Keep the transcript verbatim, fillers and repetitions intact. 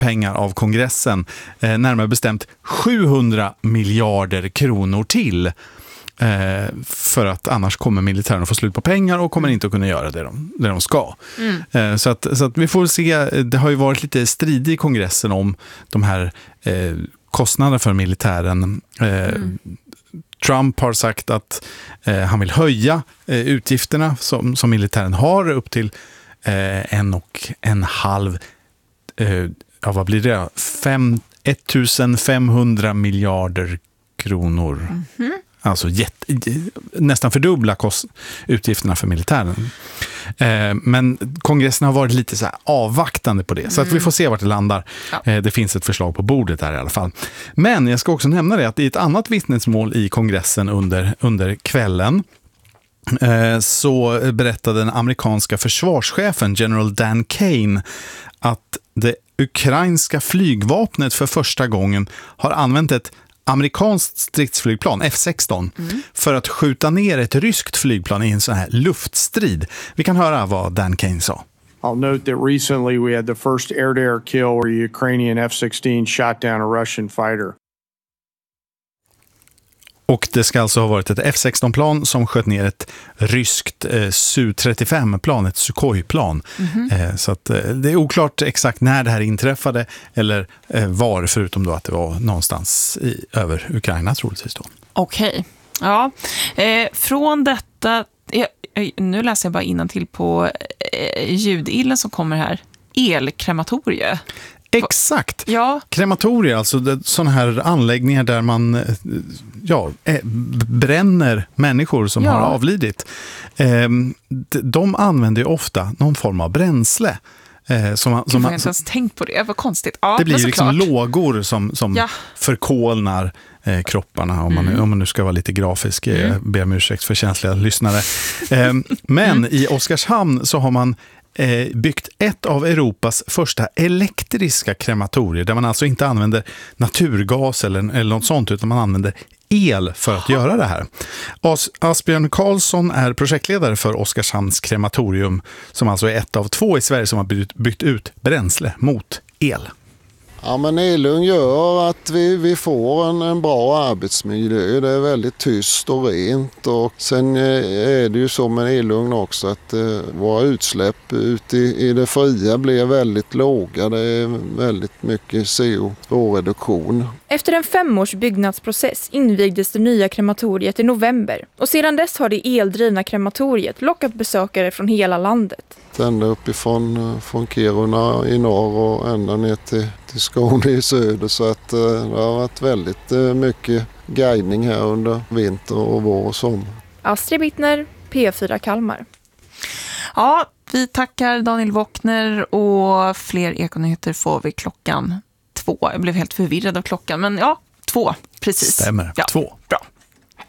pengar av kongressen, eh, närmare bestämt sjuhundra miljarder kronor till, eh, för att annars kommer militären att få slut på pengar och kommer inte att kunna göra det de, det de ska. Mm. Eh, så, att, så att vi får se, det har ju varit lite strid i kongressen om de här eh, kostnaderna för militären. Eh, mm. Trump har sagt att eh, han vill höja eh, utgifterna som, som militären har upp till eh, en och en halv, eh, ja vad blir det? Fem, ettusenfemhundra miljarder kronor. Mm-hmm. Alltså jätte, nästan fördubbla kost, utgifterna för militären. Eh, men kongressen har varit lite så här avvaktande på det. Så att vi får se vart det landar. Ja. Eh, det finns ett förslag på bordet där i alla fall. Men jag ska också nämna det att i ett annat vittnesmål i kongressen under, under kvällen eh, så berättade den amerikanska försvarschefen General Dan Kane att det ukrainska flygvapnet för första gången har använt ett amerikanskt stridsflygplan, F sexton, mm. för att skjuta ner ett ryskt flygplan i en sån här luftstrid. Vi kan höra vad Dan Kane sa. I'll note that recently we had the first air-to-air kill where a Ukrainian F sixteen shot down a Russian fighter. Och det ska alltså ha varit ett F sexton-plan som sköt ner ett ryskt eh, S U trettiofem-plan, ett Sukhoi-plan. Mm-hmm. Eh, så att, eh, det är oklart exakt när det här inträffade eller eh, var, förutom då att det var någonstans i, över Ukraina troligtvis då. Okej, okay. Ja. Eh, från detta, eh, nu läser jag bara innantill på eh, ljudillen som kommer här, elkrematorie. Exakt. Ja. Krematorier, alltså sådana här anläggningar där man ja, bränner människor som ja. har avlidit. De använder ju ofta någon form av bränsle. Som, Gud, som, jag har inte ens tänkt på det, vad konstigt. Ja, det blir ju liksom lågor som, som ja. förkolnar eh, kropparna, om man, mm. om man nu ska vara lite grafisk. Mm. Jag ber om ursäkt för känsliga lyssnare. Eh, men mm. i Oskarshamn så har man eh, byggt ett av Europas första elektriska krematorier, där man alltså inte använder naturgas eller, eller något sånt, utan man använder el för att göra det här. As- Asbjörn Karlsson är projektledare för Oskarshamns krematorium, som alltså är ett av två i Sverige som har byggt, byggt ut bränsle mot el. Ja, men elugn gör att vi, vi får en, en bra arbetsmiljö. Det är väldigt tyst och rent. Och sen är det ju så med elugn också att eh, våra utsläpp ut i, i det fria blir väldigt låga. Det är väldigt mycket C O två-reduktion. Efter en femårs byggnadsprocess invigdes det nya krematoriet i november. Och sedan dess har det eldrivna krematoriet lockat besökare från hela landet. Ända uppifrån från Kiruna i norr och ända ner till, till Skåne i söder. Så att det har varit väldigt mycket guidning här under vinter och vår och sommar. Astrid Bittner, P fyra Kalmar. Ja, vi tackar Daniel Wockner och fler ekonyheter får vi klockan två. Jag blev helt förvirrad av klockan, men ja, två, precis. Stämmer, ja, två. Bra.